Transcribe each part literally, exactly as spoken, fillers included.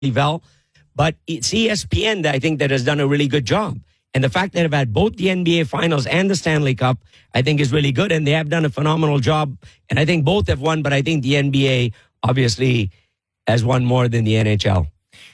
well. But it's E S P N that I think that has done a really good job. And the fact that they've had both the N B A Finals and the Stanley Cup, I think is really good. And they have done a phenomenal job. And I think both have won, but I think the N B A obviously has won more than the N H L.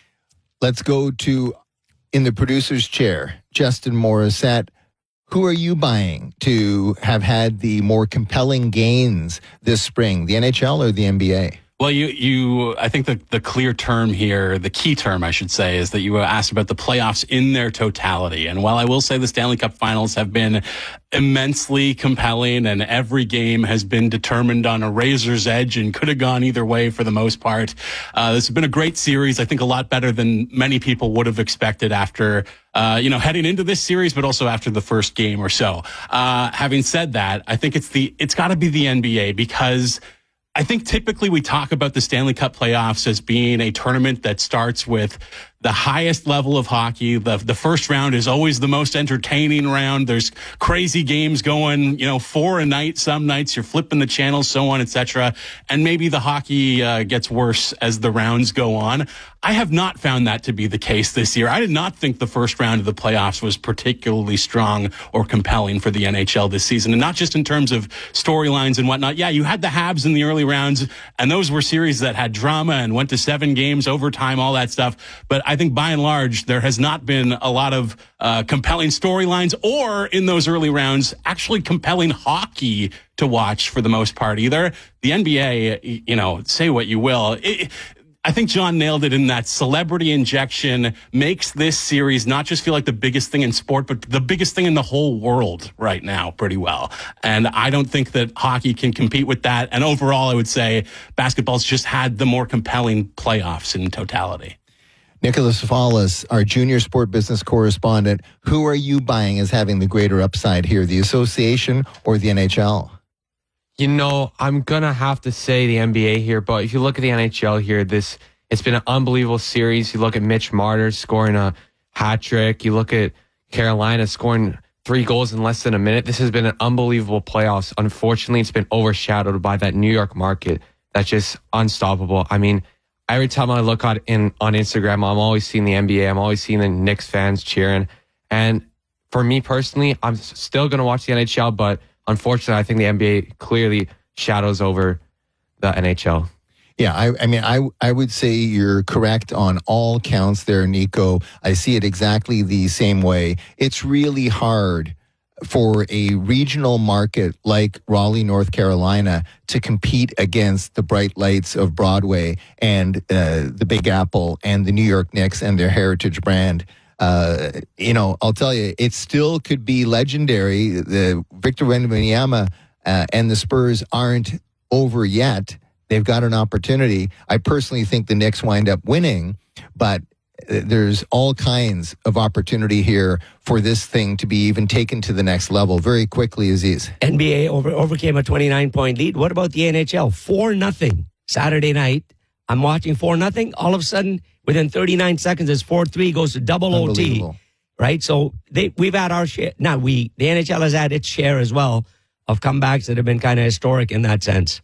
Let's go to, in the producer's chair, Justin Morissette. Who are you buying to have had the more compelling gains this spring, the N H L or the N B A? Well, you, you, I think the, the clear term here, the key term, I should say, is that you asked about the playoffs in their totality. And while I will say the Stanley Cup finals have been immensely compelling and every game has been determined on a razor's edge and could have gone either way for the most part, uh, this has been a great series. I think a lot better than many people would have expected after, uh, you know, heading into this series, but also after the first game or so. Uh, having said that, I think it's the, it's got to be the N B A, because I think typically we talk about the Stanley Cup playoffs as being a tournament that starts with the highest level of hockey. The, the first round is always the most entertaining round. There's crazy games going, you know, four a night. Some nights you're flipping the channels, so on, et cetera. And maybe the hockey uh, gets worse as the rounds go on. I have not found that to be the case this year. I did not think the first round of the playoffs was particularly strong or compelling for the N H L this season. And not just in terms of storylines and whatnot. Yeah, you had the Habs in the early rounds, and those were series that had drama and went to seven games, overtime, all that stuff. But I think by and large, there has not been a lot of uh, compelling storylines or in those early rounds, actually compelling hockey to watch for the most part either. The N B A, you know, say what you will. It, I think John nailed it in that celebrity injection makes this series not just feel like the biggest thing in sport, but the biggest thing in the whole world right now pretty well. And I don't think that hockey can compete with that. And overall, I would say basketball's just had the more compelling playoffs in totality. Nicholas Fallis, our junior sport business correspondent, who are you buying as having the greater upside here, the association or the N H L? You know, I'm going to have to say the N B A here, but if you look at the N H L here, this it's been an unbelievable series. You look at Mitch Marner scoring a hat trick. You look at Carolina scoring three goals in less than a minute. This has been an unbelievable playoffs. Unfortunately, it's been overshadowed by that New York market that's just unstoppable. I mean, every time I look on, in, on Instagram, I'm always seeing the N B A. I'm always seeing the Knicks fans cheering. And for me personally, I'm still going to watch the N H L, but unfortunately, I think the N B A clearly shadows over the N H L. Yeah, I, I mean, I I would say you're correct on all counts there, Nico. I see it exactly the same way. It's really hard for a regional market like Raleigh, North Carolina, to compete against the bright lights of Broadway and uh, the Big Apple and the New York Knicks and their heritage brand. Uh, you know, I'll tell you, it still could be legendary. The Victor Wembanyama uh, and the Spurs aren't over yet. They've got an opportunity. I personally think the Knicks wind up winning, but there's all kinds of opportunity here for this thing to be even taken to the next level very quickly, Aziz. N B A over, overcame a twenty-nine point lead. What about the N H L? four nothing Saturday night. I'm watching four nothing. All of a sudden, within thirty-nine seconds, it's four three, goes to double O T. Right? So they, we've had our share. Not we. The N H L has had its share as well of comebacks that have been kind of historic in that sense.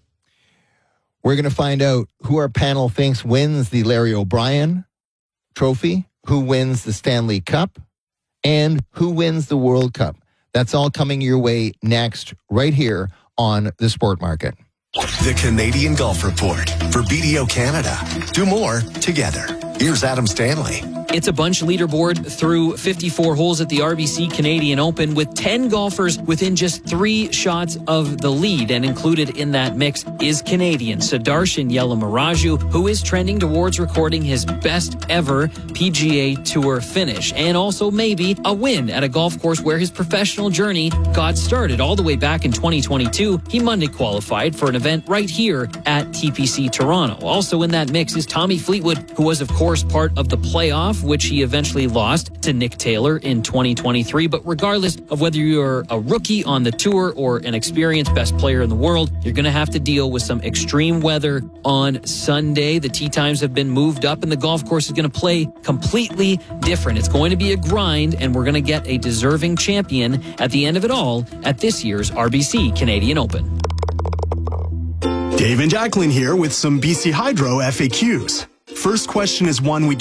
We're going to find out who our panel thinks wins the Larry O'Brien Trophy, who wins the Stanley Cup, and who wins the World Cup. That's all coming your way next, right here on The Sport Market. The Canadian Golf Report for B D O Canada. Do more together. Here's Adam Stanley. It's a bunch leaderboard through fifty-four holes at the R B C Canadian Open with ten golfers within just three shots of the lead. And included in that mix is Canadian Sudarshan Yalamaraju, who is trending towards recording his best ever P G A Tour finish. And also maybe a win at a golf course where his professional journey got started all the way back in twenty twenty-two. He Monday qualified for an event right here at T P C Toronto. Also in that mix is Tommy Fleetwood, who was of course part of the playoff, which he eventually lost to Nick Taylor in twenty twenty-three. But regardless of whether you're a rookie on the tour or an experienced best player in the world, you're going to have to deal with some extreme weather on Sunday. The tee times have been moved up and the golf course is going to play completely different. It's going to be a grind, and we're going to get a deserving champion at the end of it all at this year's R B C Canadian Open. Dave and Jacqueline here with some B C Hydro F A Qs. First question is one we